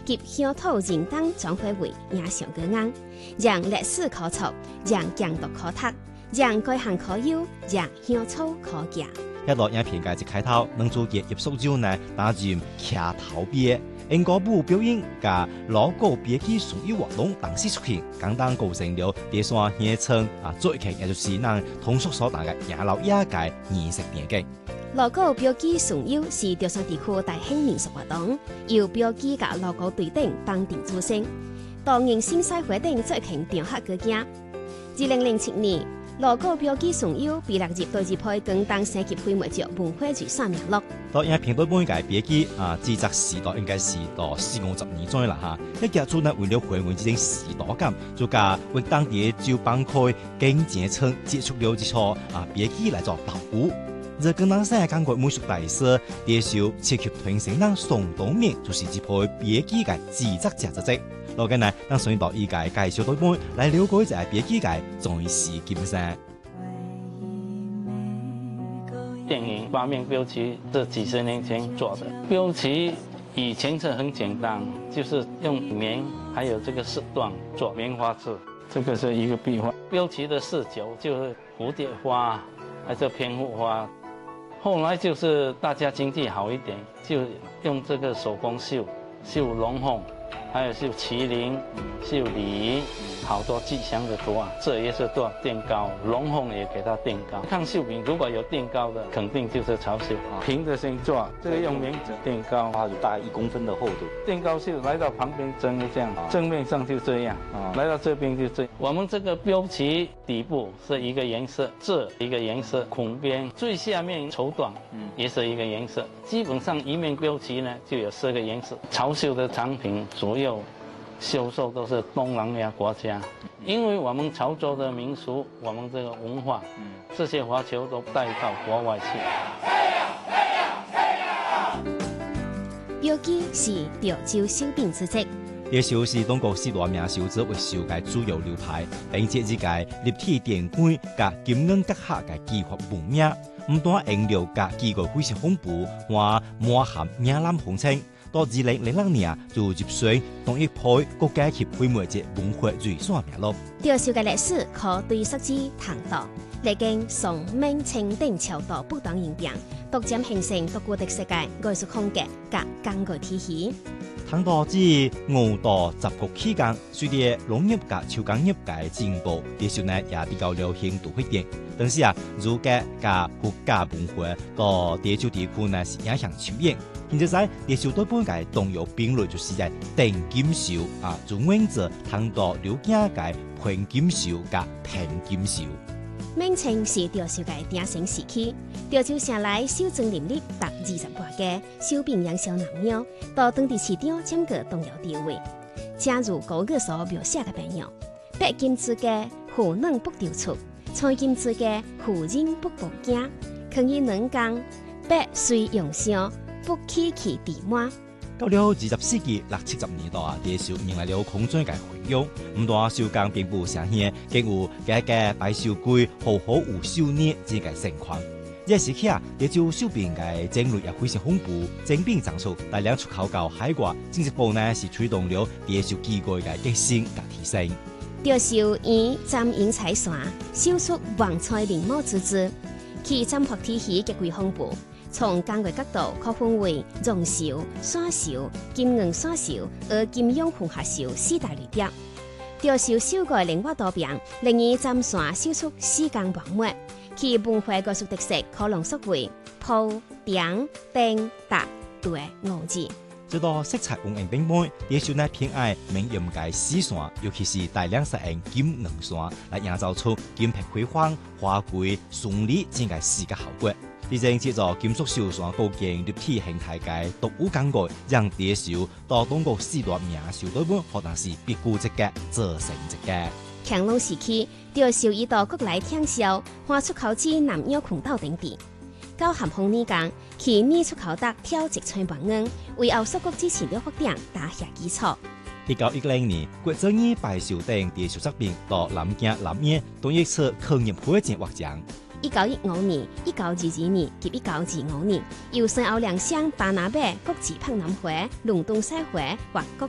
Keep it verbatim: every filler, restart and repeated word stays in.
及乡土人等转化为影像个案，让历史可操，让疆土可读，让各行可优，让乡土可行。 一落影片嘅一开头，男主角叶淑洲呢担任骑头鳖，因歌舞表演甲老歌编剧所有活动同时出现，简单构成了第三县城啊，最近也就是咱通俗所谈嘅养老业界仪式电影。 锣鼓标记巡游是潮汕地区大型民俗活动，由标记甲锣鼓对顶绑定组成。当年新赛活动最近雕刻个件。二零零七年，锣鼓标记巡游被列入第二批广东省级非物质文化遗产名录。 到影片对本界标记啊，制作时代应该是到四五十年左右啦哈。一家主呢为了还原这种时代感，就甲为当地就帮开经济村接触了一撮啊标记来做导鼓。这广东省港国美术大师接受七级团省人宋东明就是这批标记嘅制作者之一。落緊呢，等順道依界介紹對本來了解一下標記界在是金山。 電影八面標旗是幾十年前做的，標旗以前是很簡單，就是用棉還有這個絲緞做棉花字，這個是一個壁畫。標旗的視角就是蝴蝶花，還是蝙蝠花。後來就是大家經濟好一點，就用這個手工繡繡龍鳳。還有繡麒麟、繡鯉，好多吉祥的图案，这也是做垫高，龙凤也给它垫高。看绣品，如果有垫高的，肯定就是潮绣。平的星座，这个用棉纸垫高， 它有大概一公分的厚度。 垫高绣来到旁边针就这样，正面上就这样，来到这边就这样。我们这个标旗底部是一个颜色，这一个颜色，孔边最下面绸缎，嗯，也是一个颜色。基本上一面标旗呢就有四个颜色。潮绣的产品主要销售都是东南亚国家，因为我们潮州的民俗，我们这个文化，这些华侨都带到国外去。 标记是潮州绣饼之一。 这首是中国四大名绣作为绣界主要流派，并且这个立体电管甲金银结合嘅技法闻名，唔单颜料甲技艺非常丰富，还满含闽南风情。到二零零六年就入选同一批国家级非物质文化遗产名录。 潮绣嘅历史可对溯至唐代，历经宋、明、清等朝代不断演变，逐渐形成独具的世界艺术风格甲工艺体系。 唐代至五代十国期间，随着农业甲手工业界进步，潮绣呢也比较流行度一点。但是啊，儒家甲佛家文化到潮州地区呢是影响深远。现在在潮州对本界动摇并类就是在定金绣啊，就原则唐代刘家界平金绣甲平金绣。 明清是潮绣界鼎盛时期，潮州城内绣庄林立达二十多家，绣饼营销南洋，到当地市场占据重要地位。正如高语所描写嘅朋友，白金之家虎嫩不丢出，彩金之家虎人不保惊，可以能工，白虽用上，不起其地满。 到了二十世纪六七十年代啊，潮绣迎来了空转嘅回涌，唔但绣工并不盛行，更有家家摆绣柜、好好有绣捏这个盛况。这时期啊，潮州绣饼嘅种类也非常丰富，精品长出，大量出口到海外，进一步呢是推动了潮州技艺嘅革新甲提升。 潮绣以砧银彩线绣出旺彩绫模之姿，其砧法体系极为丰富。从工艺角度可分为绒绣、线绣、金银线绣和金庸混合绣四大类别。潮绣绣具灵活多变，令伊砧线绣出四工完美。其文化艺术特色可浓缩为铺、顶、钉、搭、对五字。 这道色彩丰盈顶本，潮绣呢偏爱明艳嘅丝线，尤其是大量使用金银线来营造出金碧辉煌、华贵、顺利这个视觉效果。毕竟借助金属绣线构建立体形态嘅独有感觉，让潮绣到中国四大名绣对本可能是别具一格，做成一格。 乾隆时期，潮绣已到国内听销，还出口至南洋群岛等地。到咸丰年间，其米出口达挑一寸万元，为后蜀国之前的发展打下基础。 一九一零年，国政院摆绣等潮绣作品到南京、南洋同一次科研会展获奖。 一九一五年、一九二二年及一九二五年，由先后亮相巴拿马国际攀南会、伦敦赛会或国